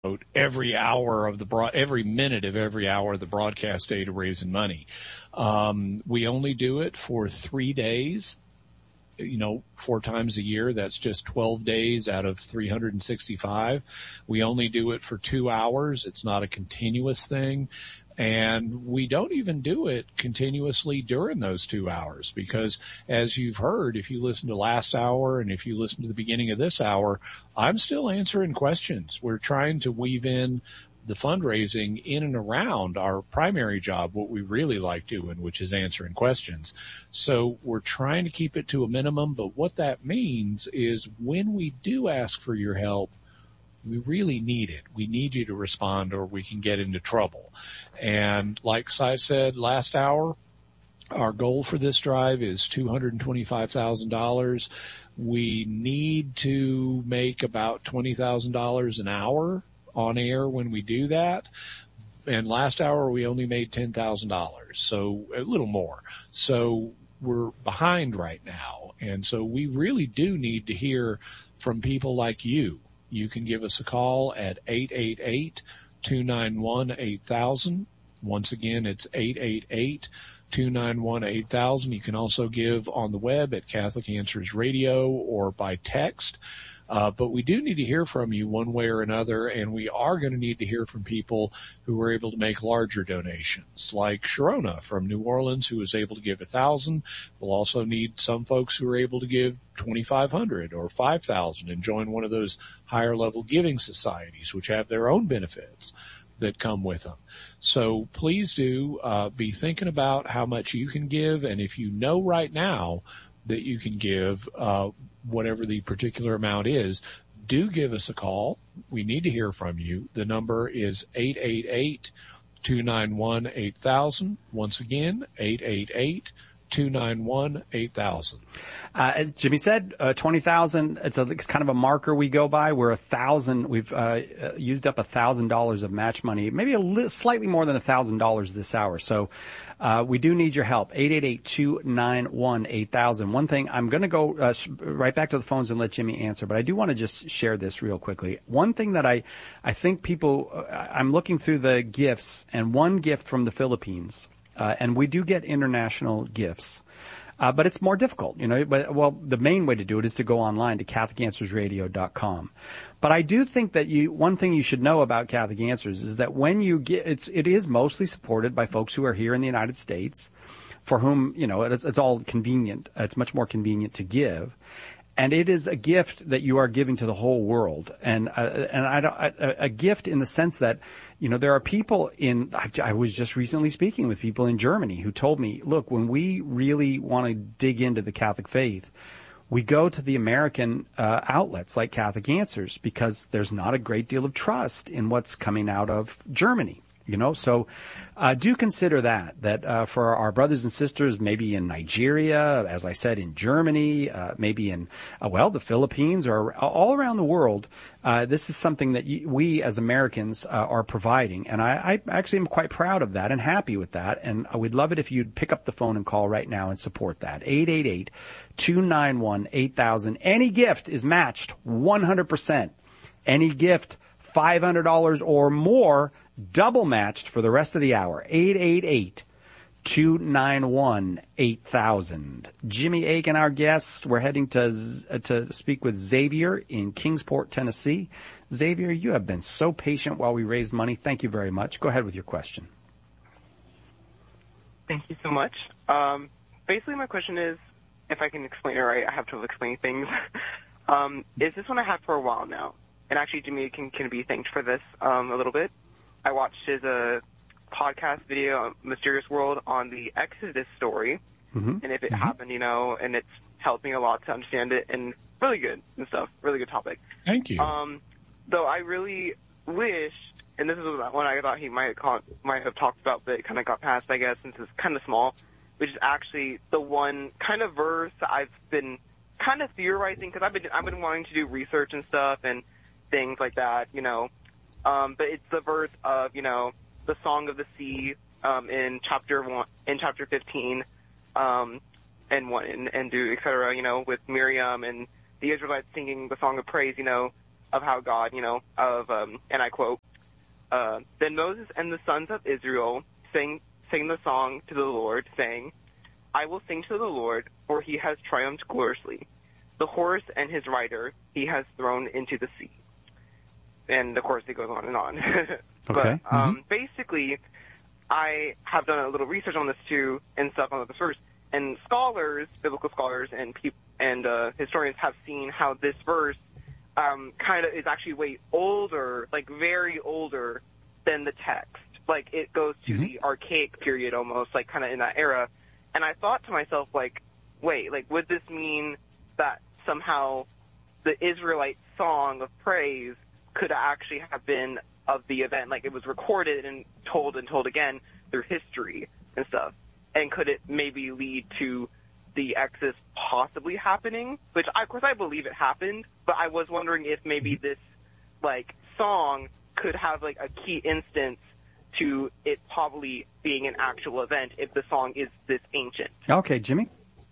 every hour of every minute of every hour of the broadcast day to raising money. We only do it for 3 days, 4 times a year. That's just 12 days out of 365. We only do it for 2 hours. It's not a continuous thing. And we don't even do it continuously during those 2 hours because, as you've heard, if you listen to last hour and if you listen to the beginning of this hour, I'm still answering questions. We're trying to weave in the fundraising in and around our primary job, what we really like doing, which is answering questions. So we're trying to keep it to a minimum, but what that means is when we do ask for your help, we really need it. We need you to respond or we can get into trouble. And like I said last hour, our goal for this drive is $225,000. We need to make about $20,000 an hour on air when we do that. And last hour we only made $10,000, so a little more. So we're behind right now. And so we really do need to hear from people like you. You can give us a call at 888-291-8000. Once again, it's 888-291-8000. You can also give on the web at Catholic Answers Radio or by text. But we do need to hear from you one way or another, and we are going to need to hear from people who are able to make larger donations, like Sharona from New Orleans, who was able to give 1,000. We'll also need some folks who are able to give 2,500 or 5,000 and join one of those higher level giving societies, which have their own benefits that come with them. So please do be thinking about how much you can give, and if you know right now that you can give whatever the particular amount is, do give us a call. We need to hear from you. The number is 888-291-8000. Once again, 888-291-8000. Jimmy said 20,000. It's kind of a marker we go by. We're 1,000. We've used up $1,000 of match money, maybe slightly more than $1,000 this hour. So we do need your help. 888-291-8000. One thing, I'm going to go right back to the phones and let Jimmy answer, but I do want to just share this real quickly. One thing that I think people, I'm looking through the gifts, and one gift from the Philippines, and we do get international gifts. But it's more difficult, the main way to do it is to go online to CatholicAnswersRadio.com. But I do think that one thing you should know about Catholic Answers is that when you get, it is mostly supported by folks who are here in the United States, for whom, it's all convenient. It's much more convenient to give. And it is a gift that you are giving to the whole world. And a gift in the sense that, there are people I was just recently speaking with people in Germany who told me, look, when we really want to dig into the Catholic faith, we go to the American outlets like Catholic Answers because there's not a great deal of trust in what's coming out of Germany. So do consider that for our brothers and sisters, maybe in Nigeria, as I said, in Germany, maybe in, the Philippines or all around the world, this is something that we as Americans are providing. And I actually am quite proud of that and happy with that. And we'd love it if you'd pick up the phone and call right now and support that. 888-291-8000. Any gift is matched 100%. Any gift, $500 or more, double matched for the rest of the hour. 888-291-8000. Jimmy Akin, our guest. We're heading to speak with Xavier in Kingsport, Tennessee. Xavier, you have been so patient while we raised money. Thank you very much. Go ahead with your question. Thank you so much. Basically, my question is, if I can explain it right, I have trouble explaining things. Is this one I had for a while now? And actually, Jimmy can be thanked for this a little bit. I watched his podcast video, Mysterious World, on the Exodus story, and if it happened, and it's helped me a lot to understand it, and really good and stuff, really good topic. Thank you. Though I really wished, and this is one I thought he might have talked about, but it kind of got past, I guess, since it's kind of small, which is actually the one kind of verse that I've been kind of theorizing, because I've been wanting to do research and stuff and things like that, but it's the verse of, the Song of the Sea, in chapter 15, and et cetera, with Miriam and the Israelites singing the Song of Praise, of how God, and I quote, then Moses and the sons of Israel sang the song to the Lord, saying, I will sing to the Lord, for he has triumphed gloriously. The horse and his rider he has thrown into the sea. And, of course, it goes on and on. Okay. But basically, I have done a little research on this, too, and stuff on this verse. And scholars, biblical scholars, and historians have seen how this verse kind of is actually way older, like very older than the text. Like, it goes to the archaic period almost, like kind of in that era. And I thought to myself, like, wait, like, would this mean that somehow the Israelite song of praise could actually have been of the event? Like, it was recorded and told again through history and stuff. And could it maybe lead to the Exodus possibly happening? Which, of course, I believe it happened, but I was wondering if maybe this, like, song could have, like, a key instance to it probably being an actual event if the song is this ancient. Okay, Jimmy?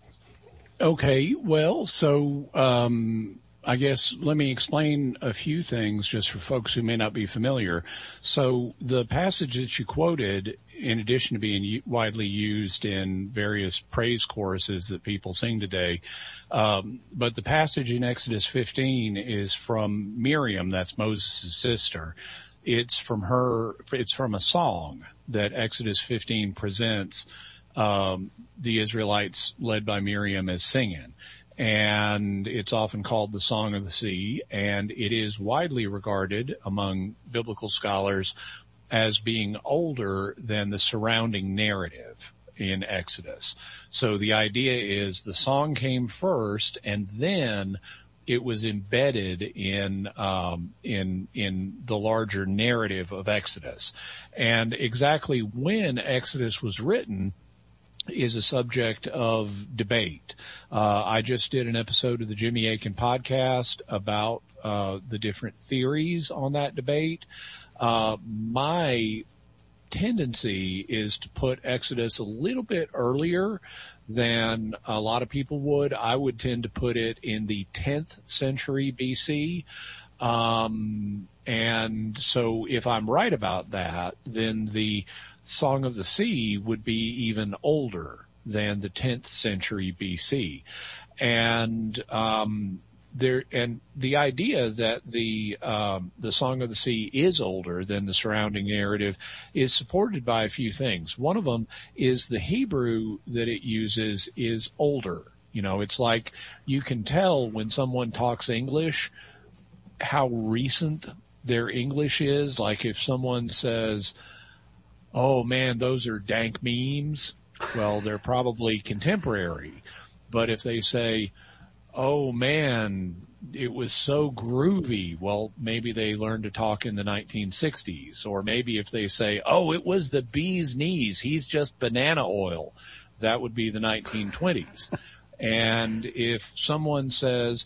Okay, well, so I guess let me explain a few things just for folks who may not be familiar. So the passage that you quoted, in addition to being widely used in various praise choruses that people sing today, but the passage in Exodus 15 is from Miriam, that's Moses' sister. It's from a song that Exodus 15 presents the Israelites led by Miriam as singing. And it's often called the Song of the Sea, and it is widely regarded among biblical scholars as being older than the surrounding narrative in Exodus. So the idea is the song came first, and then it was embedded in the larger narrative of Exodus. And exactly when Exodus was written is a subject of debate. I just did an episode of the Jimmy Akin podcast about the different theories on that debate. My tendency is to put Exodus a little bit earlier than a lot of people would. I would tend to put it in the 10th century BC. And so if I'm right about that, then the Song of the Sea would be even older than the 10th century BC. And the idea that the Song of the Sea is older than the surrounding narrative is supported by a few things. One of them is the Hebrew that it uses is older. You know, it's like you can tell when someone talks English how recent their English is. Like if someone says, oh man, those are dank memes, well, they're probably contemporary. But if they say, oh man, it was so groovy, well, maybe they learned to talk in the 1960s. Or maybe if they say, oh, it was the bee's knees, he's just banana oil, that would be the 1920s. And if someone says,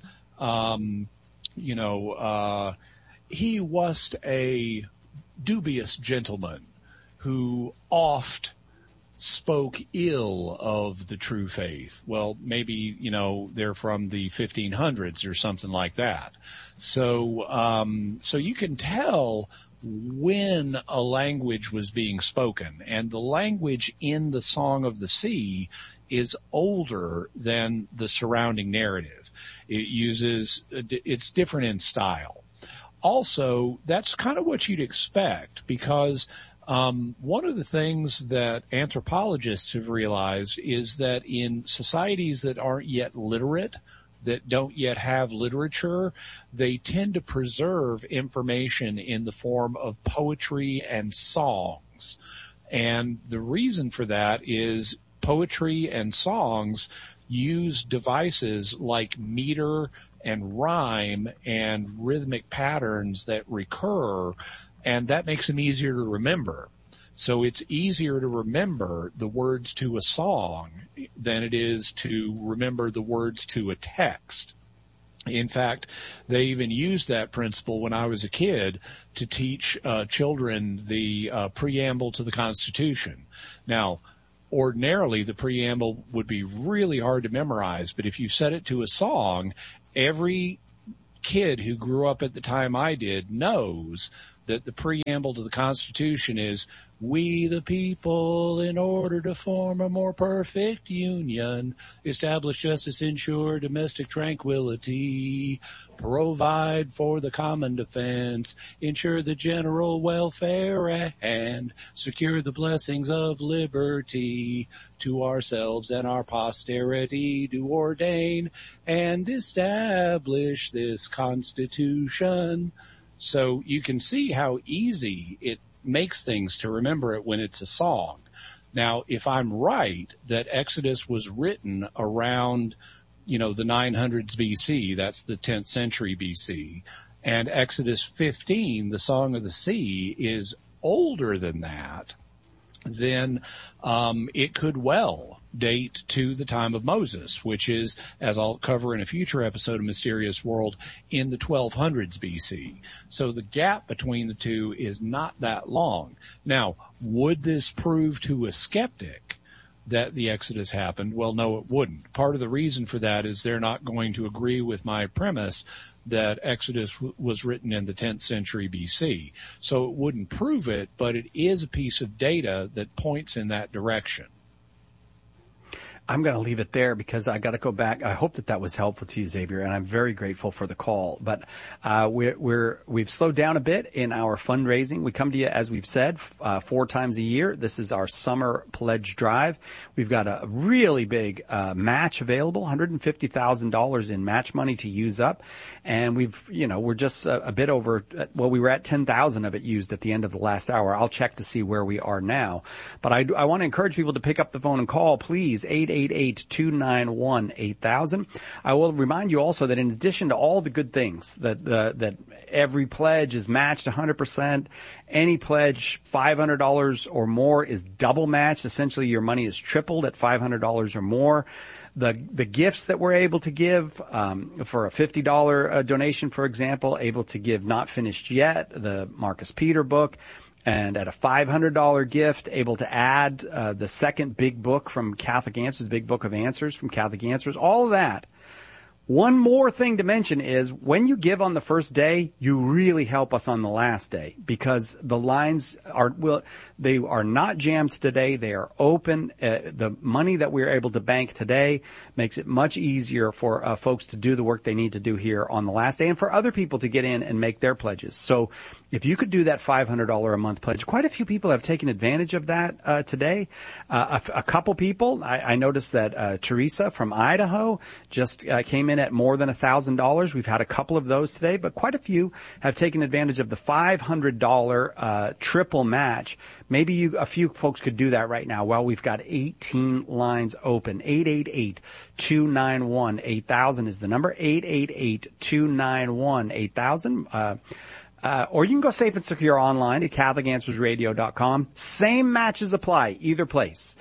he was a dubious gentleman who oft spoke ill of the true faith. Well, maybe, they're from the 1500s or something like that. So you can tell when a language was being spoken, and the language in the Song of the Sea is older than the surrounding narrative. It's different in style. Also, that's kind of what you'd expect, because one of the things that anthropologists have realized is that in societies that aren't yet literate, that don't yet have literature, they tend to preserve information in the form of poetry and songs. And the reason for that is poetry and songs use devices like meter and rhyme and rhythmic patterns that recur, and that makes them easier to remember. So it's easier to remember the words to a song than it is to remember the words to a text. In fact, they even used that principle when I was a kid to teach children the preamble to the Constitution. Now, ordinarily, the preamble would be really hard to memorize, but if you set it to a song, every kid who grew up at the time I did knows that the preamble to the Constitution is, "We the people, in order to form a more perfect union, establish justice, ensure domestic tranquility, provide for the common defense, ensure the general welfare, and secure the blessings of liberty, to ourselves and our posterity do ordain and establish this Constitution." So you can see how easy it makes things to remember it when it's a song. Now, if I'm right that Exodus was written around, the 900s BC, that's the 10th century BC, and Exodus 15, the Song of the Sea, is older than that, then it could well date to the time of Moses, which is, as I'll cover in a future episode of Mysterious World, in the 1200s BC. So the gap between the two is not that long. Now, would this prove to a skeptic that the Exodus happened? Well, no, it wouldn't. Part of the reason for that is they're not going to agree with my premise that Exodus was written in the 10th century BC. So it wouldn't prove it, but it is a piece of data that points in that direction. I'm going to leave it there because I got to go back. I hope that was helpful to you, Xavier, and I'm very grateful for the call. But we've slowed down a bit in our fundraising. We come to you, as we've said, 4 times a year. This is our summer pledge drive. We've got a really big match available, $150,000 in match money to use up, and we're just a bit over. Well, we were at 10,000 of it used at the end of the last hour. I'll check to see where we are now. But I want to encourage people to pick up the phone and call, please. 888-291-8000. I will remind you also that in addition to all the good things, that every pledge is matched 100%, any pledge $500 or more is double matched. Essentially, your money is tripled at $500 or more. The gifts that we're able to give, for a $50 donation, for example, able to give Not Finished Yet, the Marcus Peter book, and at a $500 gift, able to add the second big book from Catholic Answers, the Big Book of Answers from Catholic Answers, all of that. One more thing to mention is when you give on the first day, you really help us on the last day because the lines are not jammed today. They are open. The money that we're able to bank today makes it much easier for folks to do the work they need to do here on the last day and for other people to get in and make their pledges. So if you could do that $500 a month pledge, quite a few people have taken advantage of that today. A couple people, I noticed that Teresa from Idaho just came in at more than $1,000. We've had a couple of those today, but quite a few have taken advantage of the $500 triple match. Maybe a few folks could do that right now. Well, we've got 18 lines open. 888-291-8000 is the number. 888-291-8000. Or you can go safe and secure online at CatholicAnswersRadio.com. Same matches apply, either place.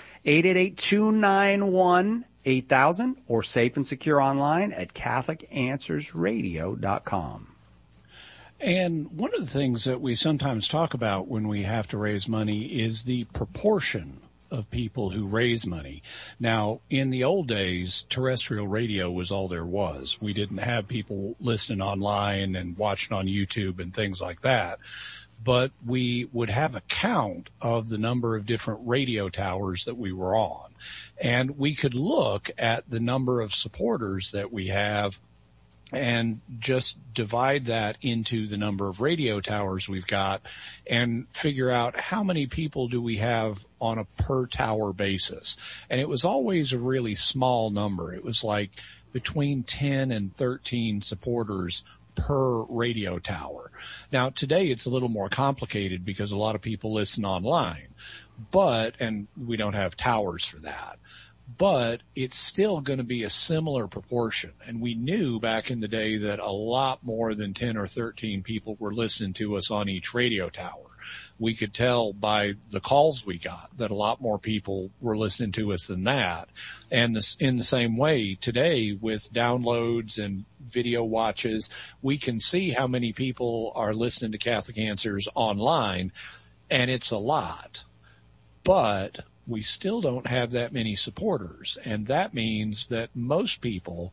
888-291-8000 or safe and secure online at CatholicAnswersRadio.com. And one of the things that we sometimes talk about when we have to raise money is the proportion of people who raise money. Now, in the old days, terrestrial radio was all there was. We didn't have people listening online and watching on YouTube and things like that. But we would have a count of the number of different radio towers that we were on. And we could look at the number of supporters that we have and just divide that into the number of radio towers we've got and figure out how many people do we have on a per tower basis. And it was always a really small number. It was like between 10 and 13 supporters per radio tower. Now, today it's a little more complicated because a lot of people listen online, and we don't have towers for that. But it's still going to be a similar proportion. And we knew back in the day that a lot more than 10 or 13 people were listening to us on each radio tower. We could tell by the calls we got that a lot more people were listening to us than that. And in the same way, today with downloads and video watches, we can see how many people are listening to Catholic Answers online, and it's a lot. But we still don't have that many supporters, and that means that most people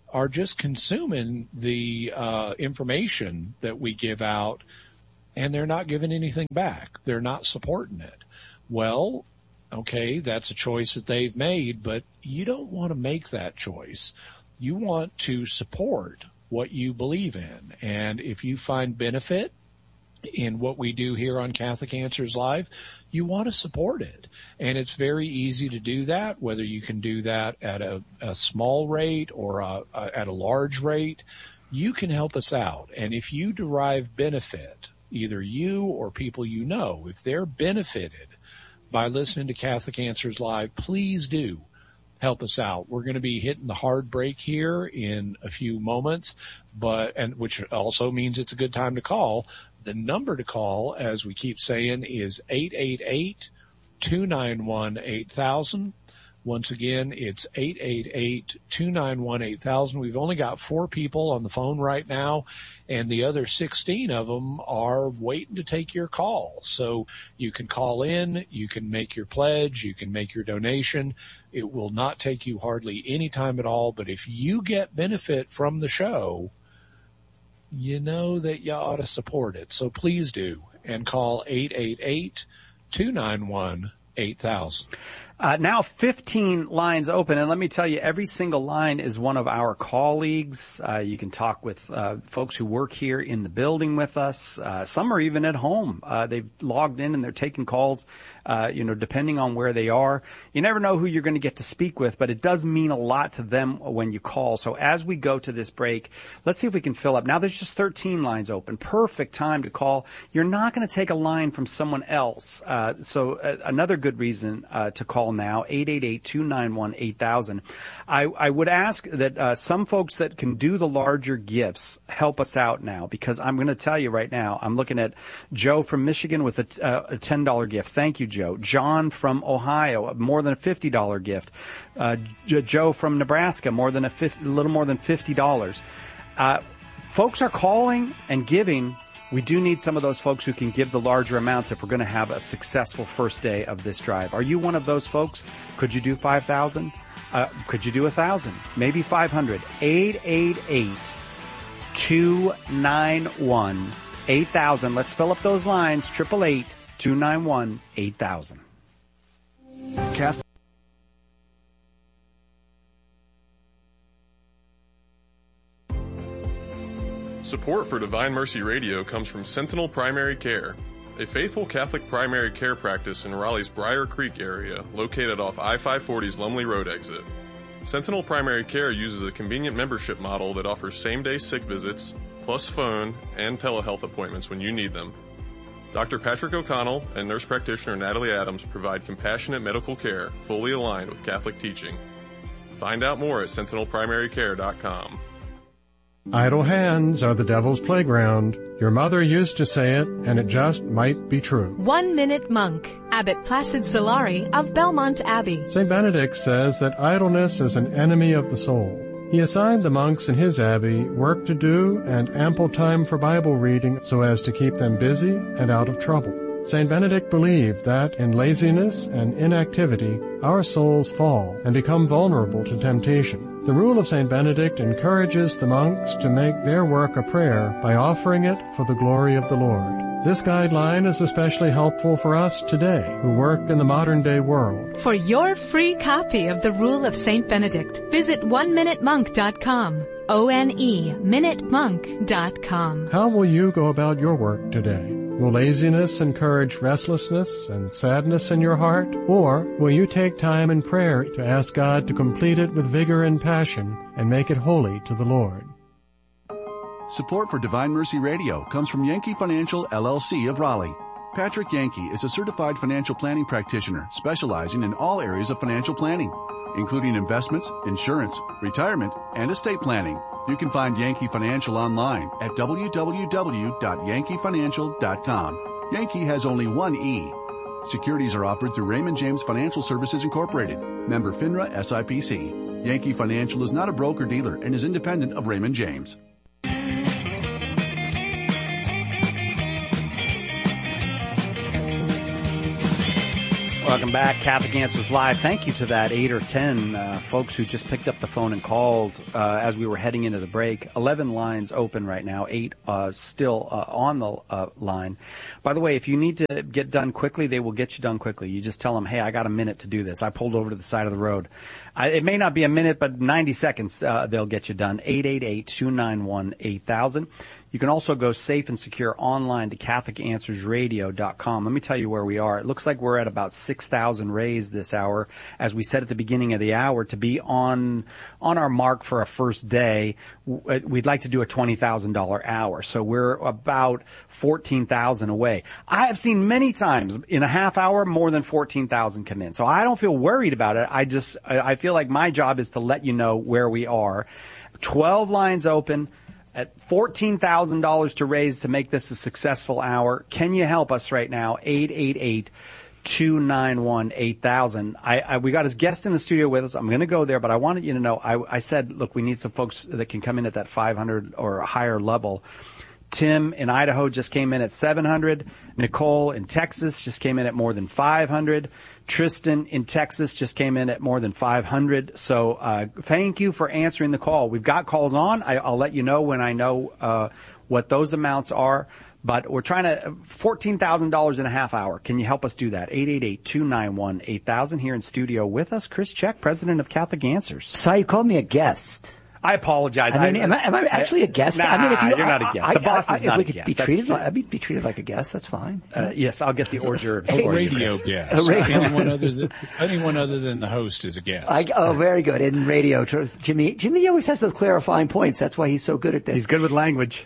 are just consuming the information that we give out, and they're not giving anything back. They're not supporting it. Well, okay, that's a choice that they've made, but you don't want to make that choice. You want to support what you believe in. And if you find benefit in what we do here on Catholic Answers Live, you want to support it. And it's very easy to do that, whether you can do that at a small rate or at a large rate. You can help us out. And if you derive benefit, either you or people you know, if they're benefited by listening to Catholic Answers Live, please do help us out. We're going to be hitting the hard break here in a few moments, which also means it's a good time to call. The number to call, as we keep saying, is 888-291-8000. Once again, it's 888-291-8000. We've only got 4 people on the phone right now, and the other 16 of them are waiting to take your call. So you can call in, you can make your pledge, you can make your donation. It will not take you hardly any time at all, but if you get benefit from the show, you know that you ought to support it. So please do, and call 888-291-8000. Now 15 lines open, and let me tell you, every single line is one of our colleagues. You can talk with folks who work here in the building with us. Some are even at home. They've logged in and they're taking calls, depending on where they are. You never know who you're going to get to speak with, but it does mean a lot to them when you call. So as we go to this break, let's see if we can fill up. Now there's just 13 lines open. Perfect time to call. You're not going to take a line from someone else. So another good reason to call now, 888-291-8000. I would ask that some folks that can do the larger gifts help us out now, because I'm going to tell you right now, I'm looking at Joe from Michigan with a $10 gift. Thank you, Joe. John from Ohio, more than a $50 gift. Joe from Nebraska, a little more than $50. Folks are calling and giving. We do need some of those folks who can give the larger amounts if we're going to have a successful first day of this drive. Are you one of those folks? Could you do 5,000? Could you do 1,000? Maybe 500. 888-291-8000. Let's fill up those lines. 888-291-8000. Catholic. Support for Divine Mercy Radio comes from Sentinel Primary Care, a faithful Catholic primary care practice in Raleigh's Briar Creek area, located off I-540's Lumley Road exit. Sentinel Primary Care uses a convenient membership model that offers same-day sick visits, plus phone and telehealth appointments when you need them. Dr. Patrick O'Connell and nurse practitioner Natalie Adams provide compassionate medical care fully aligned with Catholic teaching. Find out more at sentinelprimarycare.com. Idle hands are the devil's playground. Your mother used to say it, and it just might be true. 1 Minute Monk, Abbot Placid Solari of Belmont Abbey. St. Benedict says that idleness is an enemy of the soul. He assigned the monks in his abbey work to do and ample time for Bible reading so as to keep them busy and out of trouble. St. Benedict believed that in laziness and inactivity, our souls fall and become vulnerable to temptation. The rule of St. Benedict encourages the monks to make their work a prayer by offering it for the glory of the Lord. This guideline is especially helpful for us today who work in the modern-day world. For your free copy of the Rule of St. Benedict, visit oneminutemonk.com. oneminutemonk.com. How will you go about your work today? Will laziness encourage restlessness and sadness in your heart? Or will you take time in prayer to ask God to complete it with vigor and passion and make it holy to the Lord? Support for Divine Mercy Radio comes from Yankee Financial, LLC of Raleigh. Patrick Yankee is a certified financial planning practitioner specializing in all areas of financial planning, including investments, insurance, retirement, and estate planning. You can find Yankee Financial online at www.yankeefinancial.com. Yankee has only one E. Securities are offered through Raymond James Financial Services Incorporated, member FINRA SIPC. Yankee Financial is not a broker-dealer and is independent of Raymond James. Welcome back. Catholic Answers Live. Thank you to that 8 or 10 folks who just picked up the phone and called as we were heading into the break. 11 lines open right now, 8 still on the line. By the way, if you need to get done quickly, they will get you done quickly. You just tell them, hey, I got a minute to do this. I pulled over to the side of the road. It may not be a minute, but 90 seconds they'll get you done. 888-291-8000. You can also go safe and secure online to CatholicAnswersRadio.com. Let me tell you where we are. It looks like we're at about 6,000 raised this hour. As we said at the beginning of the hour, to be on our mark for a first day, we'd like to do a $20,000 hour. So we're about 14,000 away. I have seen many times in a half hour more than 14,000 come in. So I don't feel worried about it. I feel like my job is to let you know where we are. 12 lines open. At $14,000 to raise to make this a successful hour. Can you help us right now? 888-291-8000. We got his guest in the studio with us. I'm going to go there, but I wanted you to know, I said, look, we need some folks that can come in at that 500 or higher level. Tim in Idaho just came in at 700. Nicole in Texas just came in at more than 500. Tristan in Texas just came in at more than 500. So thank you for answering the call. We've got calls on. I'll let you know when I know what those amounts are. But we're trying to $14,000 in a half hour. Can you help us do that? 888-291-8000. Here in studio with us, Chris Check, president of Catholic Answers. So you called me a guest. I apologize. I mean, am I actually a guest? Nah, I mean, if you're not a guest. The boss is not a guest. I'd be treated like a guest. That's fine. Yes, I'll get the hors d'oeuvres. A radio guest. Anyone other than the host is a guest. Very good. In radio, Jimmy always has those clarifying points. That's why he's so good at this. He's good with language.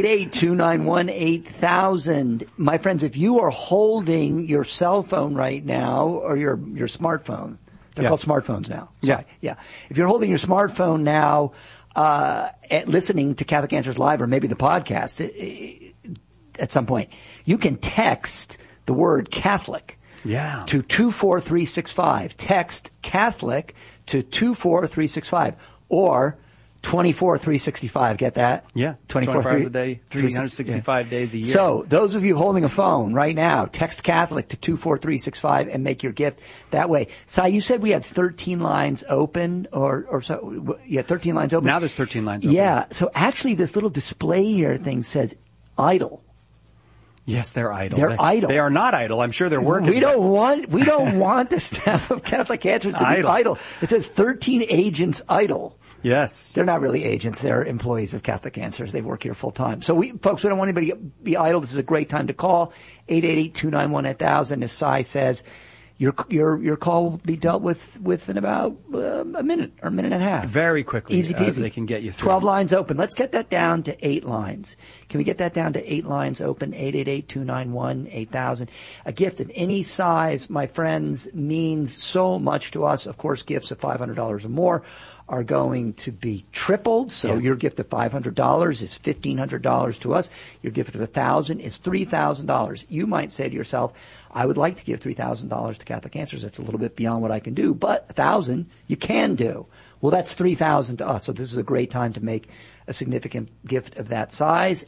888-291-8000. My friends, if you are holding your cell phone right now or your smartphone, they're called smartphones now. Sorry. Yeah. If you're holding your smartphone now, listening to Catholic Answers Live or maybe the podcast at some point, you can text the word Catholic to 24365. Text Catholic to 24365 or 24-365. Get that? Yeah. 24 hours a day, 365 days a year. So those of you holding a phone right now, text Catholic to 24365 and make your gift that way. Sai, you said we had 13 lines open or so. Yeah, 13 lines open. Now there's 13 lines open. Yeah. So actually this little display here thing says idle. Yes, they're idle. They're idle. They are not idle. I'm sure they're working. We don't want the staff of Catholic Answers to be idle. It says 13 agents idle. Yes. They're not really agents. They're employees of Catholic Answers. They work here full time. So folks, we don't want anybody to be idle. This is a great time to call. 888-291-8000. As Sai says, your call will be dealt with in about a minute or a minute and a half. Very quickly. Easy peasy. They can get you through. 12 lines open. Let's get that down to 8 lines. Can we get that down to 8 lines open? 888-291-8000. A gift of any size, my friends, means so much to us. Of course, gifts of $500 or more are going to be tripled. So your gift of $500 is $1,500 to us. Your gift of $1,000 is $3,000. You might say to yourself, I would like to give $3,000 to Catholic Answers. That's a little bit beyond what I can do, but $1,000 you can do. Well, that's $3,000 to us. So this is a great time to make a significant gift of that size.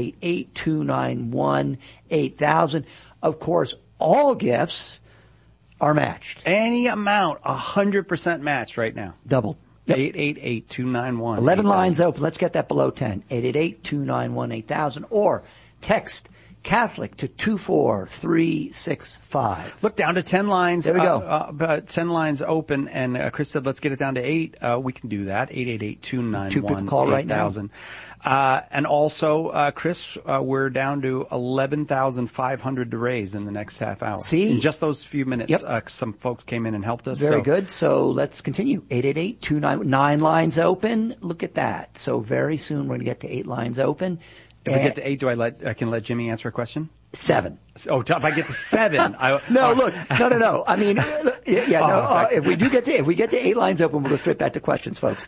888-291-8000. Of course, all gifts are matched. Any amount, 100% matched right now. Double. Yep. 888-291-8000. 11 lines open. Let's get that below 10. 888-291-8000. Or text Catholic to 24365. Look, down to 10 lines. There we go. 10 lines open, and Chris said, let's get it down to 8. We can do that. 888-291-8000. 2 people call right now. And also, Chris, we're down to 11,500 to raise in the next half hour. See? In just those few minutes, yep. Some folks came in and helped us. Very good. So let's continue. 888-291. 9 lines open. Look at that. So very soon we're going to get to 8 lines open. If we get to 8, I can let Jimmy answer a question? 7. Oh, if I get to 7, No. I mean, if we get to 8 lines open, we'll go straight back to questions, folks.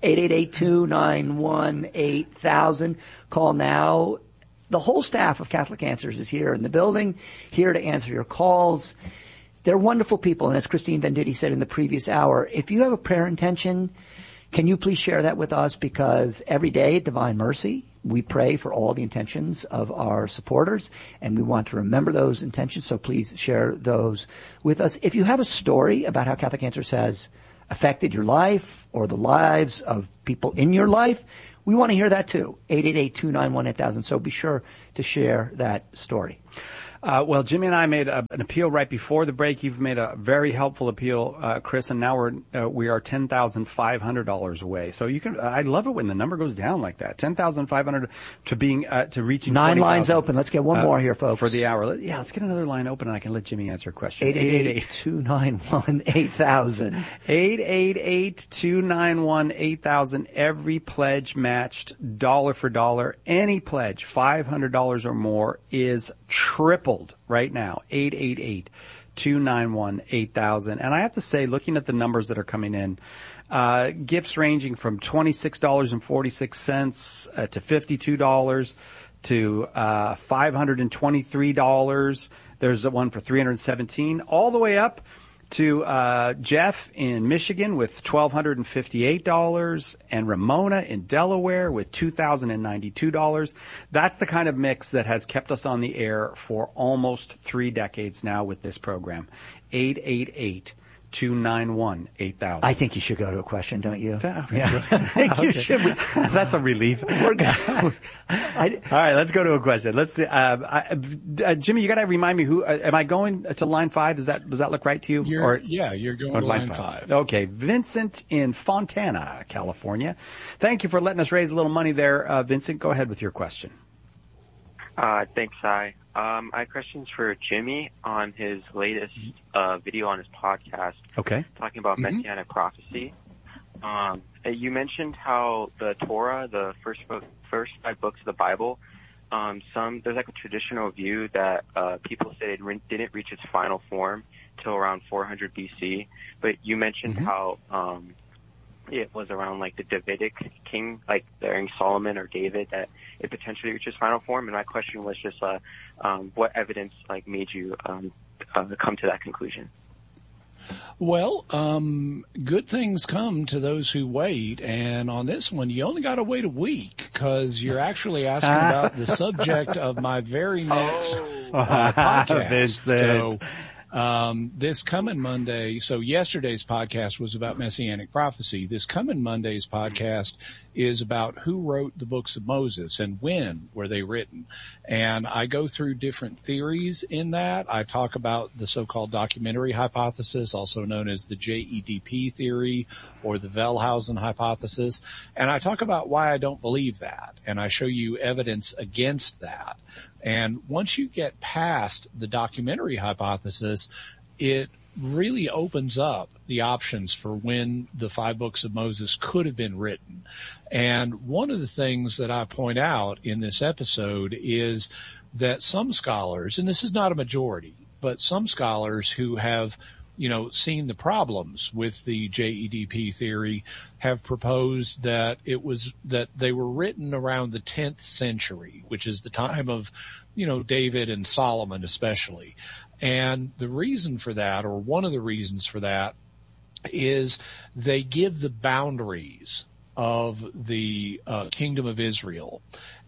888-291-8000. Call now. The whole staff of Catholic Answers is here in the building, here to answer your calls. They're wonderful people, and as Christine Venditti said in the previous hour, if you have a prayer intention, can you please share that with us? Because every day at Divine Mercy, we pray for all the intentions of our supporters, and we want to remember those intentions, so please share those with us. If you have a story about how Catholic Answers has affected your life or the lives of people in your life, we want to hear that too. 888-291-8000. So be sure to share that story. Well, Jimmy and I made an appeal right before the break. You've made a very helpful appeal, Chris, and now we are $10,500 away. So you can. I love it when the number goes down like that. $10,500 to reaching 9 lines open. Let's get one more here, folks, for the hour. Let's get another line open, and I can let Jimmy answer a question. 888-291-8000. 888-291-8000. Every pledge matched dollar for dollar. Any pledge, $500 or more, is tripled right now. 888-291-8000. And I have to say, looking at the numbers that are coming in, gifts ranging from $26.46 to $52 to $523. There's one for $317, all the way up to Jeff in Michigan with $1,258, and Ramona in Delaware with $2,092. That's the kind of mix that has kept us on the air for almost 3 decades now with this program. 888-291-8000. I think you should go to a question, don't you? Yeah. I think you should. That's a relief. All right, let's go to a question. Let's see. Jimmy, you got to remind me who. Am I going to line 5? Does that look right to you? You're going to line 5. Okay, Vincent in Fontana, California. Thank you for letting us raise a little money there, Vincent. Go ahead with your question. Thanks, Sai. I have questions for Jimmy on his latest video on his podcast. Okay. Talking about Messianic prophecy. You mentioned how the Torah, the first 5 books of the Bible, there's like a traditional view that people say it didn't reach its final form till around 400 BC. But you mentioned how it was around like the Davidic king, like during Solomon or David, that it potentially reached its final form. And my question was just what evidence like made you come to that conclusion? Well, good things come to those who wait, and on this one, you only got to wait a week because you're actually asking about the subject of my very next podcast. This coming Monday, so yesterday's podcast was about Messianic prophecy. This coming Monday's podcast is about who wrote the books of Moses and when were they written. And I go through different theories in that. I talk about the so-called documentary hypothesis, also known as the JEDP theory or the Wellhausen hypothesis. And I talk about why I don't believe that. And I show you evidence against that. And once you get past the documentary hypothesis, it really opens up the options for when the 5 books of Moses could have been written. And one of the things that I point out in this episode is that some scholars, and this is not a majority, but some scholars who have seen the problems with the JEDP theory have proposed that that they were written around the 10th century, which is the time of, David and Solomon especially. And the reason for that, or one of the reasons for that, is they give the boundaries of the kingdom of Israel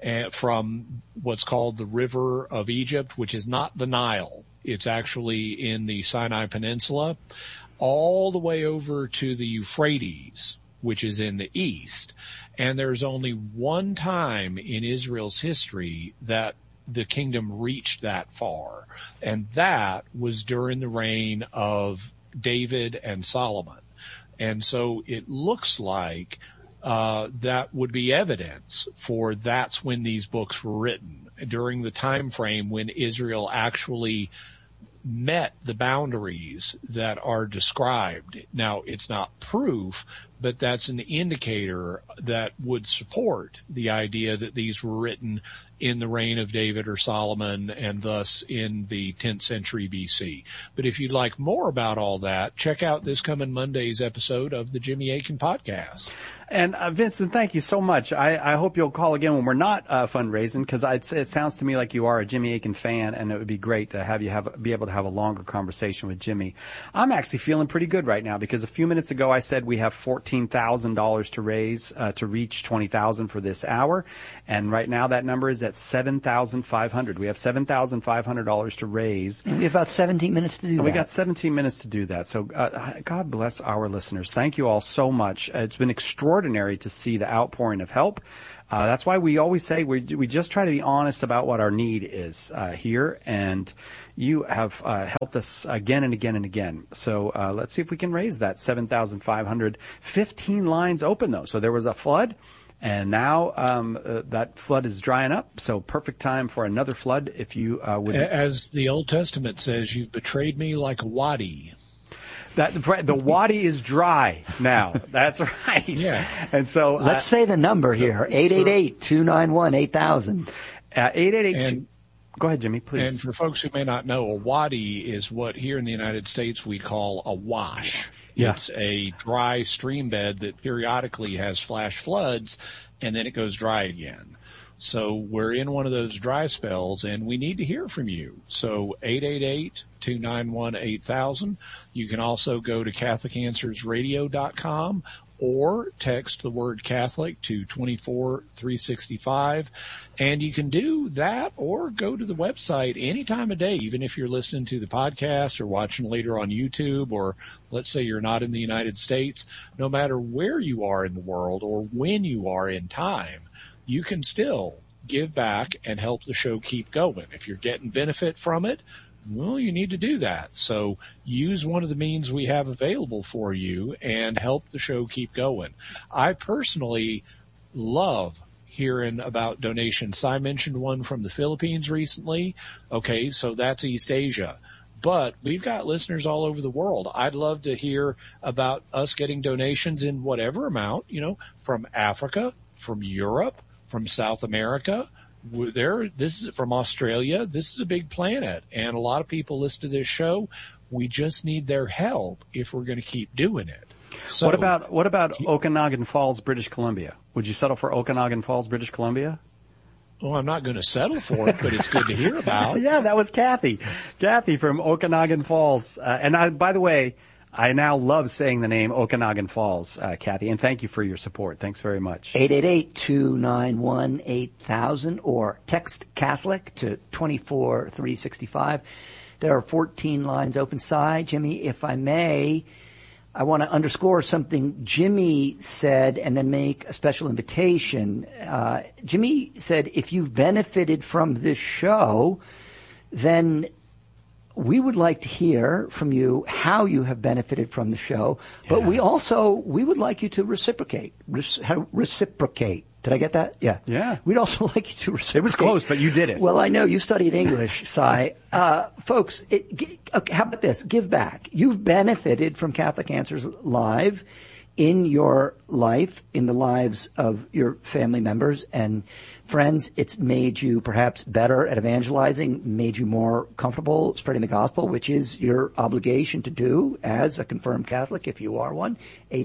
from what's called the River of Egypt, which is not the Nile. It's actually in the Sinai Peninsula, all the way over to the Euphrates, which is in the east. And there's only one time in Israel's history that the kingdom reached that far, and that was during the reign of David and Solomon. And so it looks like that would be evidence for that's when these books were written, during the time frame when Israel actually met the boundaries that are described. Now, it's not proof, but that's an indicator that would support the idea that these were written in the reign of David or Solomon and thus in the 10th century BC. But if you'd like more about all that, check out this coming Monday's episode of the Jimmy Akin Podcast. And Vincent, thank you so much. I hope you'll call again when we're not fundraising, because it sounds to me like you are a Jimmy Akin fan, and it would be great to have you be able to have a longer conversation with Jimmy. I'm actually feeling pretty good right now because a few minutes ago I said we have 14 $15,000 to raise, to reach 20,000 for this hour. And right now that number is at $7,500. We have $7,500 to raise. And we have about 17 minutes to do that. We got 17 minutes to do that. So, God bless our listeners. Thank you all so much. It's been extraordinary to see the outpouring of help. That's why we always say we just try to be honest about what our need is here, and you have helped us again and again and again. So let's see if we can raise that 7,500. 15 lines open though, so there was a flood, and now that flood is drying up. So perfect time for another flood. If you would, as the Old Testament says, you've betrayed me like a wadi. The wadi is dry now. That's right. Yeah. And so let's say the number here: 888-291-8000. 888. Go ahead, Jimmy, please. And for folks who may not know, a wadi is what here in the United States we call a wash. Yeah. It's a dry stream bed that periodically has flash floods, and then it goes dry again. So we're in one of those dry spells, and we need to hear from you. So 888-291-8000. You can also go to CatholicAnswersRadio.com or text the word Catholic to 24365. And you can do that or go to the website any time of day, even if you're listening to the podcast or watching later on YouTube, or let's say you're not in the United States. No matter where you are in the world or when you are in time, you can still give back and help the show keep going. If you're getting benefit from it, well, you need to do that. So use one of the means we have available for you and help the show keep going. I personally love hearing about donations. I mentioned one from the Philippines recently. Okay, so that's East Asia. But we've got listeners all over the world. I'd love to hear about us getting donations in whatever amount, from Africa, from Europe, from South America. This is from Australia. This is a big planet, and a lot of people listen to this show. We just need their help if we're going to keep doing it. So, what about Okanagan Falls, British Columbia? Would you settle for Okanagan Falls, British Columbia? Well, I'm not going to settle for it, but it's good to hear about. Yeah, that was Kathy. Kathy from Okanagan Falls. By the way, I now love saying the name Okanagan Falls, Kathy, and thank you for your support. Thanks very much. 888-291-8000 or text Catholic to 24365. There are 14 lines open. Jimmy, if I may, I want to underscore something Jimmy said and then make a special invitation. Jimmy said, if you've benefited from this show, then we would like to hear from you how you have benefited from the show, but we would like you to reciprocate. Reciprocate. Did I get that? Yeah. Yeah. We'd also like you to reciprocate. It was close, but you did it. Well, I know you studied English, Cy. Folks, how about this? Give back. You've benefited from Catholic Answers Live in your life, in the lives of your family members and friends. It's made you perhaps better at evangelizing, made you more comfortable spreading the gospel, which is your obligation to do as a confirmed Catholic, if you are one.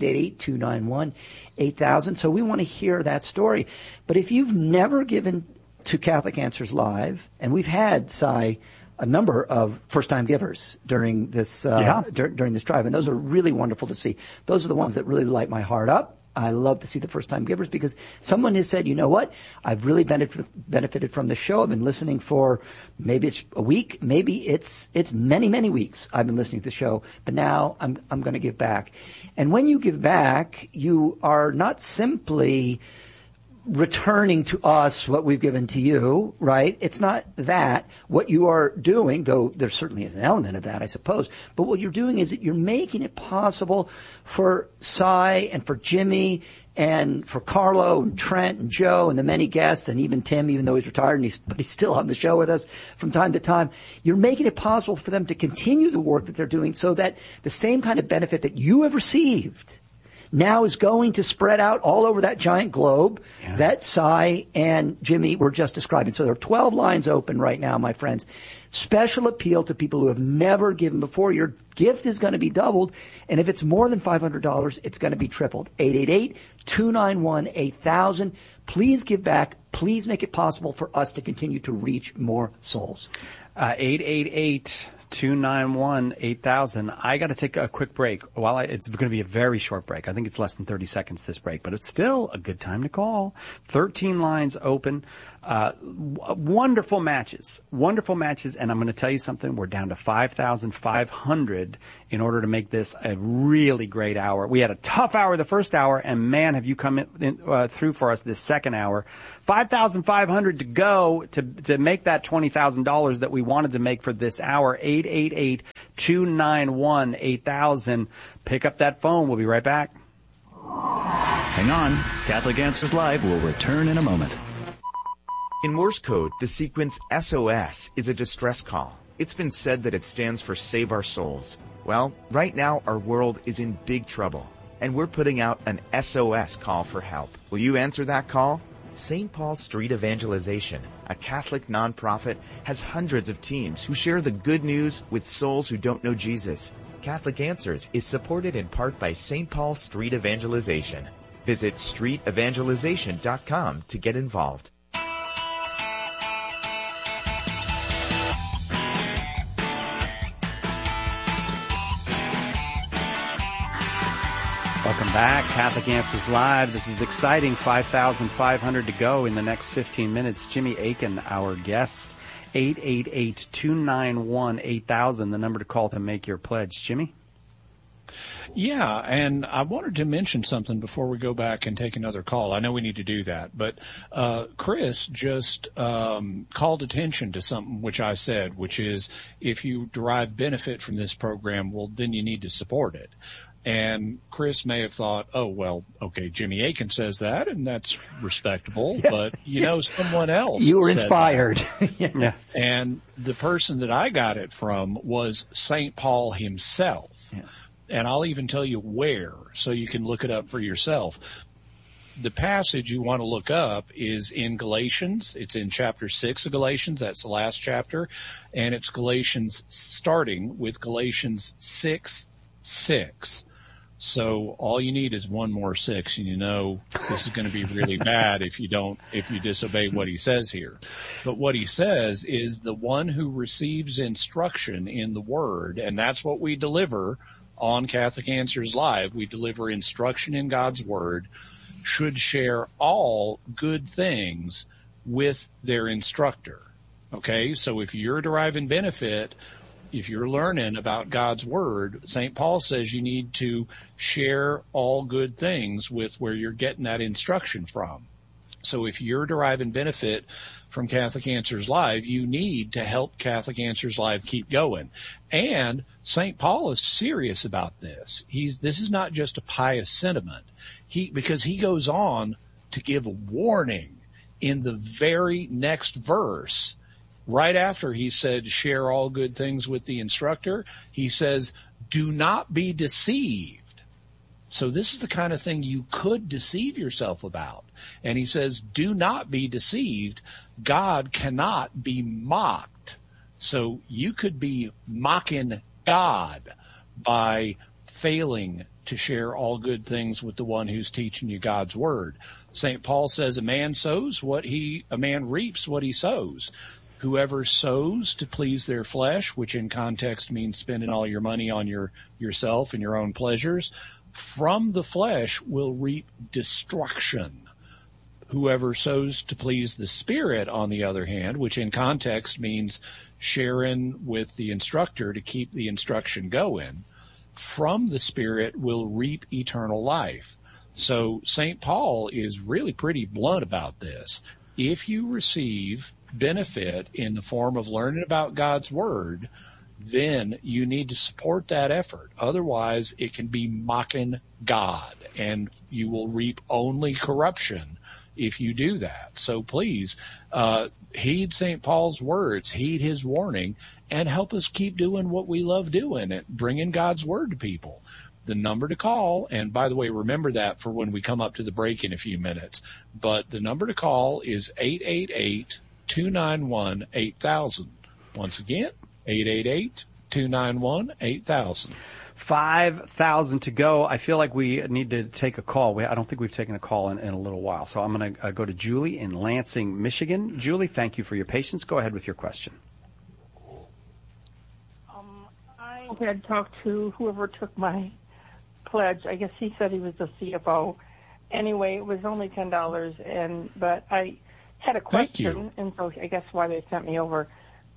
888-291-8000. So we want to hear that story. But if you've never given to Catholic Answers Live, and we've had, Cy, a number of first-time givers during this during this drive, and those are really wonderful to see. Those are the ones that really light my heart up. I love to see the first-time givers because someone has said, you know what, I've really benefited from the show. I've been listening for maybe it's a week, maybe it's many, many weeks I've been listening to the show, but now I'm going to give back. And when you give back, you are not simply returning to us what we've given to you, right? It's not that. What you are doing, though there certainly is an element of that, I suppose, but what you're doing is that you're making it possible for Cy and for Jimmy and for Carlo and Trent and Joe and the many guests and even Tim, even though he's retired but he's still on the show with us from time to time. You're making it possible for them to continue the work that they're doing so that the same kind of benefit that you have received now is going to spread out all over that giant globe that Cy and Jimmy were just describing. So there are 12 lines open right now, my friends. Special appeal to people who have never given before. Your gift is going to be doubled, and if it's more than $500, it's going to be tripled. 888-291-8000. Please give back. Please make it possible for us to continue to reach more souls. 888 888-291-8000. I got to take a quick break. It's going to be a very short break. I think it's less than 30 seconds this break, but it's still a good time to call. 13 lines open. Wonderful matches, and I'm going to tell you something. We're down to 5,500 in order to make this a really great hour. We had a tough hour the first hour, and man, have you come through for us this second hour. 5,500 to go to make that $20,000 that we wanted to make for this hour. 888-291-8000. Pick up that phone. We'll be right back. Hang on. Catholic Answers Live will return in a moment. In Morse code, the sequence SOS is a distress call. It's been said that it stands for Save Our Souls. Well, right now our world is in big trouble, and we're putting out an SOS call for help. Will you answer that call? St. Paul Street Evangelization, a Catholic nonprofit, has hundreds of teams who share the good news with souls who don't know Jesus. Catholic Answers is supported in part by St. Paul Street Evangelization. Visit streetevangelization.com to get involved. Welcome back. Catholic Answers Live. This is exciting. 5,500 to go in the next 15 minutes. Jimmy Akin, our guest. 888-291-8000, the number to call to make your pledge. Jimmy? Yeah, and I wanted to mention something before we go back and take another call. I know we need to do that, but Chris just called attention to something which I said, which is if you derive benefit from this program, well, then you need to support it. And Chris may have thought, oh, well, okay, Jimmy Akin says that, and that's respectable, but someone else. You were inspired. Yes. And the person that I got it from was St. Paul himself. Yeah. And I'll even tell you where, so you can look it up for yourself. The passage you want to look up is in Galatians. It's in chapter 6 of Galatians. That's the last chapter. And it's Galatians, starting with Galatians 6:6. So all you need is one more 6, and this is going to be really bad if you disobey what he says here. But what he says is the one who receives instruction in the Word, and that's what we deliver on Catholic Answers Live. We deliver instruction in God's Word, should share all good things with their instructor. Okay? So if you're deriving benefit, if you're learning about God's Word, St. Paul says you need to share all good things with where you're getting that instruction from. So if you're deriving benefit from Catholic Answers Live, you need to help Catholic Answers Live keep going. And St. Paul is serious about this. This is not just a pious sentiment. Because he goes on to give a warning in the very next verse. Right after he said, share all good things with the instructor, he says, do not be deceived. So this is the kind of thing you could deceive yourself about. And he says, do not be deceived. God cannot be mocked. So you could be mocking God by failing to share all good things with the one who's teaching you God's Word. St. Paul says a man reaps what he sows. Whoever sows to please their flesh, which in context means spending all your money on yourself and your own pleasures, from the flesh will reap destruction. Whoever sows to please the Spirit, on the other hand, which in context means sharing with the instructor to keep the instruction going, from the Spirit will reap eternal life. So St. Paul is really pretty blunt about this. If you receive benefit in the form of learning about God's Word, then you need to support that effort. Otherwise, it can be mocking God, and you will reap only corruption if you do that. So please, heed St. Paul's words, heed his warning, and help us keep doing what we love doing, bringing God's Word to people. The number to call, and by the way, remember that for when we come up to the break in a few minutes, but the number to call is 888-291-8000. Once again, 888-291-8000. 5,000 to go. I feel like we need to take a call. I don't think we've taken a call in a little while. So I'm going to go to Julie in Lansing, Michigan. Julie, thank you for your patience. Go ahead with your question. had talked to whoever took my pledge. I guess he said he was the CFO. Anyway, it was only $10, but I had a question, and so I guess why they sent me over.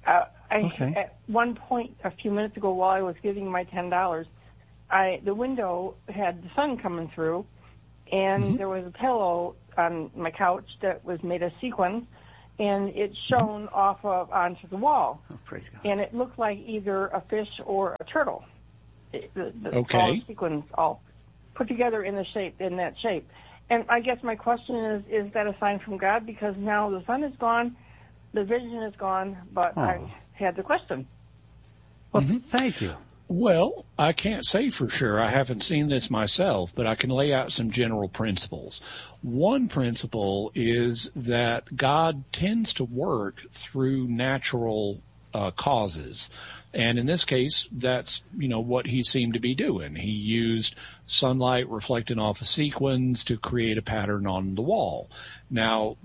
At one point, a few minutes ago, while I was giving my $10, the window had the sun coming through, and there was a pillow on my couch that was made of sequins, and it shone off onto the wall. Oh, praise God. And it looked like either a fish or a turtle. The Okay. Sequins all put together in that shape. And I guess my question is that a sign from God? Because now the sun is gone, the vision is gone, but I had the question. Well, thank you. Well, I can't say for sure. I haven't seen this myself, but I can lay out some general principles. One principle is that God tends to work through natural causes. And in this case, that's, what he seemed to be doing. He used sunlight reflecting off of sequins to create a pattern on the wall. Now,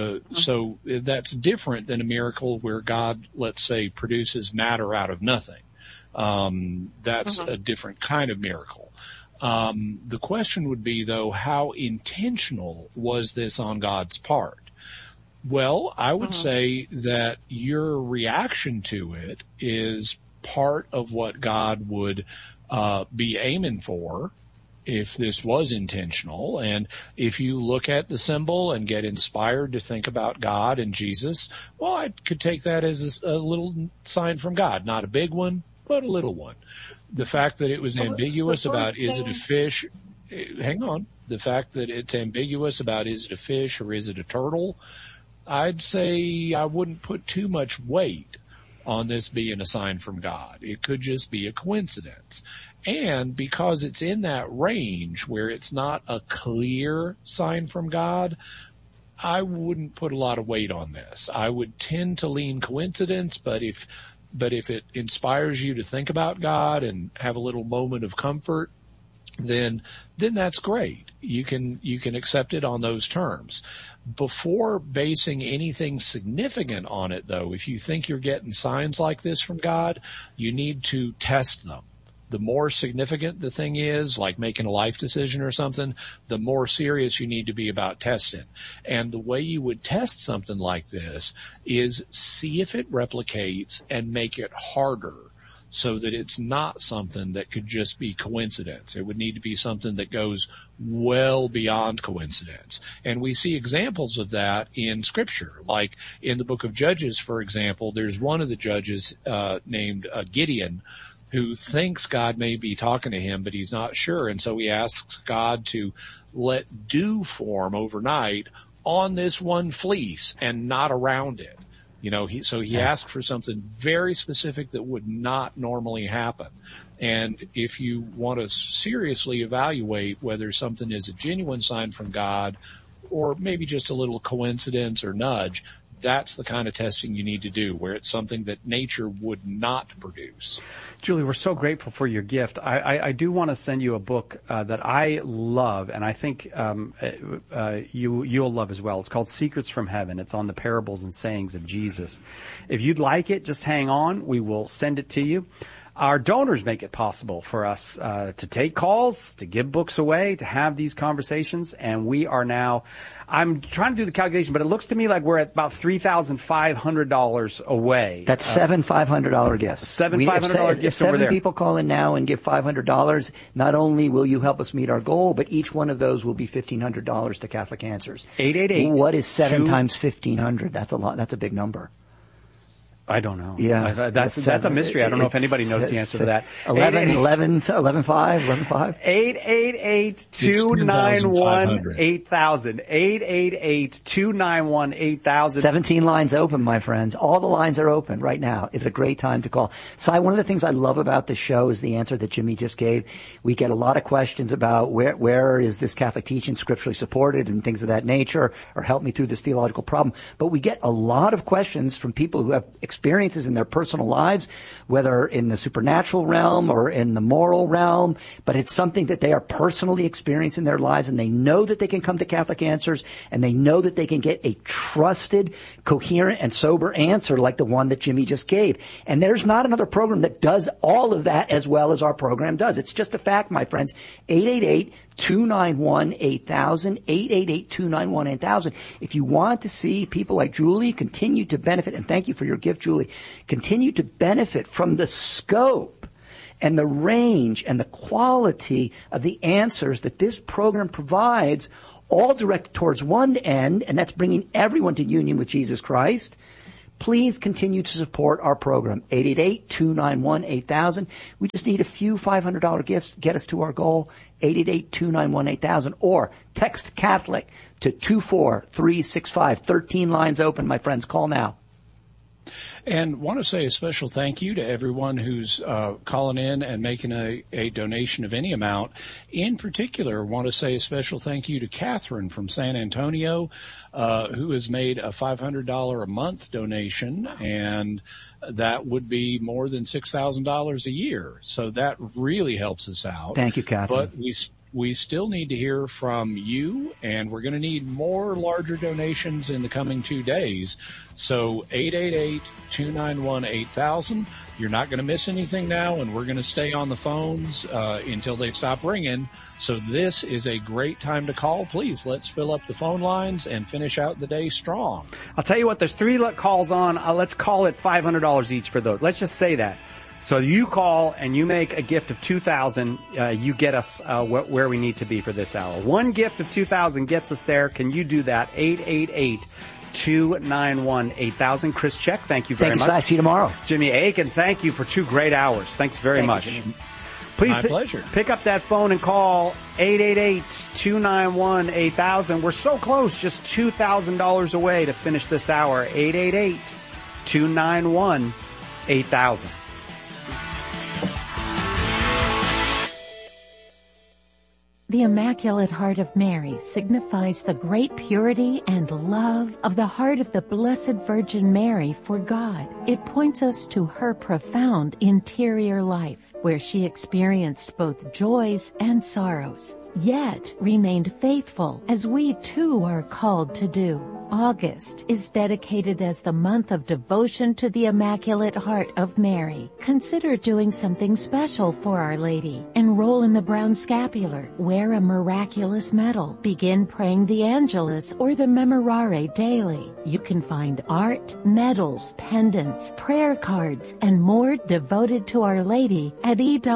so that's different than a miracle where God, let's say, produces matter out of nothing. That's a different kind of miracle. The question would be, though, how intentional was this on God's part? Well, I would say that your reaction to it is part of what God would be aiming for if this was intentional. And if you look at the symbol and get inspired to think about God and Jesus, well, I could take that as a little sign from God. Not a big one, but a little one. The fact that it was ambiguous about is it a fish, hang on, the fact that it's ambiguous about is it a fish or is it a turtle, I'd say I wouldn't put too much weight on this being a sign from God. It could just be a coincidence. And because it's in that range where it's not a clear sign from God, I wouldn't put a lot of weight on this. I would tend to lean coincidence, but if it inspires you to think about God and have a little moment of comfort, then that's great. You can accept it on those terms. Before basing anything significant on it, though, if you think you're getting signs like this from God, you need to test them. The more significant the thing is, like making a life decision or something, the more serious you need to be about testing. And the way you would test something like this is see if it replicates and make it harder, so that it's not something that could just be coincidence. It would need to be something that goes well beyond coincidence. And we see examples of that in Scripture. Like in the book of Judges, for example, there's one of the judges named Gideon who thinks God may be talking to him, but he's not sure. And so he asks God to let dew form overnight on this one fleece and not around it. He asked for something very specific that would not normally happen. And if you want to seriously evaluate whether something is a genuine sign from God or maybe just a little coincidence or nudge, that's the kind of testing you need to do, where it's something that nature would not produce. Julie, we're so grateful for your gift. I do want to send you a book that I love, and I think you'll love as well. It's called Secrets from Heaven. It's on the parables and sayings of Jesus. If you'd like it, just hang on. We will send it to you. Our donors make it possible for us to take calls, to give books away, to have these conversations, and we are now, I'm trying to do the calculation, but it looks to me like we're at about $3,500 away. That's seven $500 gifts. $7 $500 gifts over there. If 7 people call in now and give $500, not only will you help us meet our goal, but each one of those will be $1,500 to Catholic Answers. 888. What is 7 times 1,500? That's a lot. That's a big number. I don't know. Yeah. That's a mystery. I don't know if anybody knows the answer to that. 11.5. 888-291-8000. 888-291-8000. 17 lines open, my friends. All the lines are open right now. It's a great time to call. Si, one of the things I love about this show is the answer that Jimmy just gave. We get a lot of questions about where is this Catholic teaching scripturally supported and things of that nature, or help me through this theological problem. But we get a lot of questions from people who have experiences in their personal lives, whether in the supernatural realm or in the moral realm, but it's something that they are personally experiencing in their lives, and they know that they can come to Catholic Answers, and they know that they can get a trusted, coherent, and sober answer like the one that Jimmy just gave. And there's not another program that does all of that as well as our program does. It's just a fact, my friends. 888-291-8000, 888-291-8000. If you want to see people like Julie continue to benefit, and thank you for your gift, Julie, continue to benefit from the scope and the range and the quality of the answers that this program provides, all directed towards one end, and that's bringing everyone to union with Jesus Christ, please continue to support our program. 888-291-8000. We just need a few $500 gifts to get us to our goal. 888-291-8000. Or text Catholic to 24365. 13 lines open, my friends. Call now. And want to say a special thank you to everyone who's calling in and making a donation of any amount. In particular, want to say a special thank you to Catherine from San Antonio, who has made a $500 a month donation, and that would be more than $6,000 a year. So that really helps us out. Thank you, Catherine. But we still need to hear from you, and we're going to need more larger donations in the coming 2 days. So 888-291-8000. You're not going to miss anything now, and we're going to stay on the phones until they stop ringing. So this is a great time to call. Please, let's fill up the phone lines and finish out the day strong. I'll tell you what, there's 3 calls on. Let's call it $500 each for those. Let's just say that. So you call and you make a gift of $2,000. You get us where we need to be for this hour. One gift of $2,000 gets us there. Can you do that? 888-291-8000. Chris Check, thank you very much. Thank you. See you tomorrow. Jimmy Aiken, thank you for 2 great hours. Thanks very much. You, Please My pleasure. Pick up that phone and call 888-291-8000. We're so close, just $2,000 away to finish this hour. 888-291-8000. The Immaculate Heart of Mary signifies the great purity and love of the heart of the Blessed Virgin Mary for God. It points us to her profound interior life, where she experienced both joys and sorrows, yet remained faithful, as we too are called to do. August is dedicated as the month of devotion to the Immaculate Heart of Mary. Consider doing something special for Our Lady. Enroll in the Brown Scapular. Wear a miraculous medal. Begin praying the Angelus or the Memorare daily. You can find art, medals, pendants, prayer cards, and more devoted to Our Lady at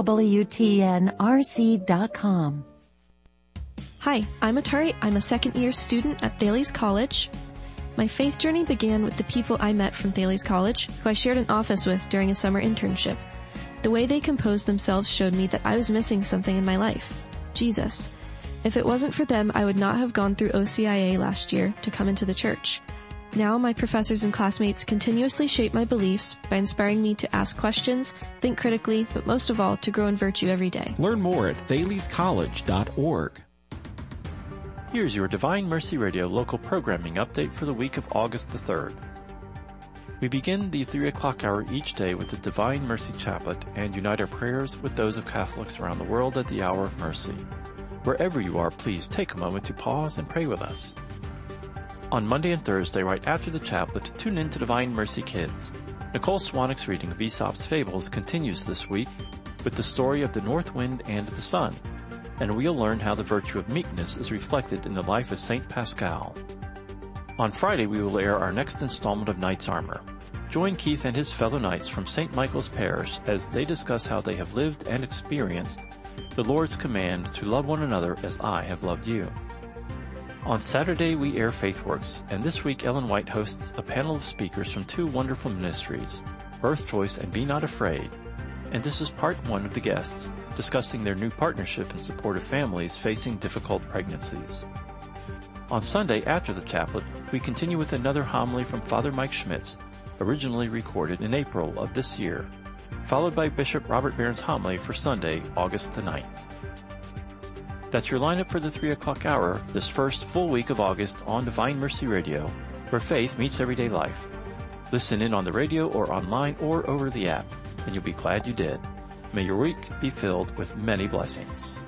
EWTNRC.com. Hi, I'm Atari. I'm a second-year student at Thales College. My faith journey began with the people I met from Thales College, who I shared an office with during a summer internship. The way they composed themselves showed me that I was missing something in my life: Jesus. If it wasn't for them, I would not have gone through OCIA last year to come into the church. Now my professors and classmates continuously shape my beliefs by inspiring me to ask questions, think critically, but most of all, to grow in virtue every day. Learn more at thalescollege.org. Here's your Divine Mercy Radio local programming update for the week of August the 3rd. We begin the 3 o'clock hour each day with the Divine Mercy Chaplet and unite our prayers with those of Catholics around the world at the Hour of Mercy. Wherever you are, please take a moment to pause and pray with us. On Monday and Thursday, right after the chaplet, tune in to Divine Mercy Kids. Nicole Swanwick's reading of Aesop's Fables continues this week with the story of the North Wind and the Sun, and we'll learn how the virtue of meekness is reflected in the life of Saint Pascal. On Friday, we will air our next installment of Knight's Armor. Join Keith and his fellow knights from St. Michael's Parish as they discuss how they have lived and experienced the Lord's command to love one another as I have loved you. On Saturday, we air FaithWorks, and this week Ellen White hosts a panel of speakers from 2 wonderful ministries, Birth Choice and Be Not Afraid, and this is part 1 of the guests discussing their new partnership in support of families facing difficult pregnancies. On Sunday, after the chaplet, we continue with another homily from Father Mike Schmitz, originally recorded in April of this year, followed by Bishop Robert Barron's homily for Sunday, August the 9th. That's your lineup for the 3 o'clock hour this first full week of August on Divine Mercy Radio, where faith meets everyday life. Listen in on the radio or online or over the app, and you'll be glad you did. May your week be filled with many blessings.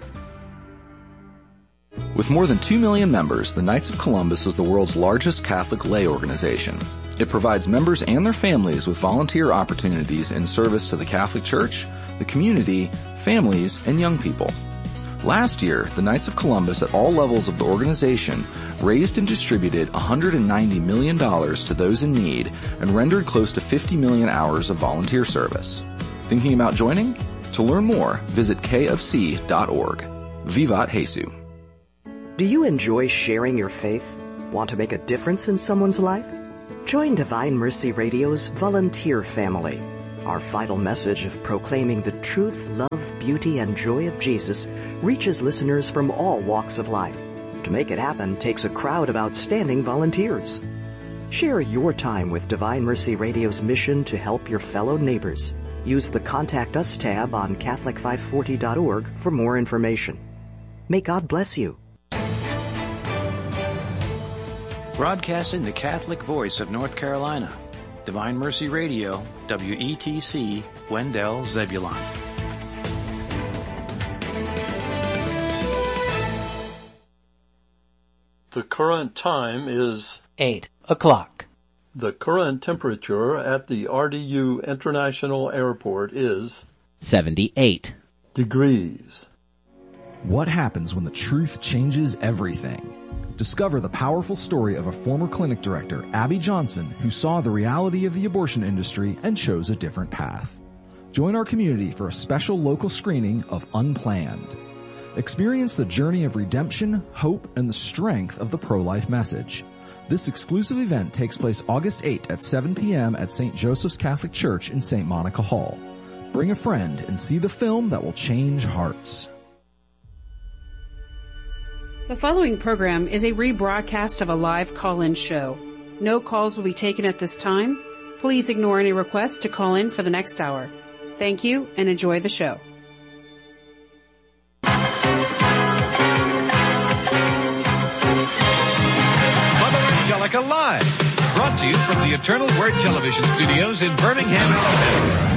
With more than 2 million members, the Knights of Columbus is the world's largest Catholic lay organization. It provides members and their families with volunteer opportunities in service to the Catholic Church, the community, families, and young people. Last year, the Knights of Columbus at all levels of the organization raised and distributed $190 million to those in need and rendered close to 50 million hours of volunteer service. Thinking about joining? To learn more, visit kofc.org. Vivat Jesus. Do you enjoy sharing your faith? Want to make a difference in someone's life? Join Divine Mercy Radio's volunteer family. Our vital message of proclaiming the truth, love, beauty, and joy of Jesus reaches listeners from all walks of life. To make it happen takes a crowd of outstanding volunteers. Share your time with Divine Mercy Radio's mission to help your fellow neighbors. Use the Contact Us tab on Catholic540.org for more information. May God bless you. Broadcasting the Catholic voice of North Carolina. Divine Mercy Radio, WETC, Wendell, Zebulon. The current time is 8 o'clock. The current temperature at the RDU International Airport is 78 degrees. What happens when the truth changes everything? Discover the powerful story of a former clinic director, Abby Johnson, who saw the reality of the abortion industry and chose a different path. Join our community for a special local screening of Unplanned. Experience the journey of redemption, hope, and the strength of the pro-life message. This exclusive event takes place August 8 at 7 p.m. at St. Joseph's Catholic Church in St. Monica Hall. Bring a friend and see the film that will change hearts. The following program is a rebroadcast of a live call-in show. No calls will be taken at this time. Please ignore any requests to call in for the next hour. Thank you and enjoy the show. Mother Angelica Live, brought to you from the Eternal Word Television Studios in Birmingham, Alabama.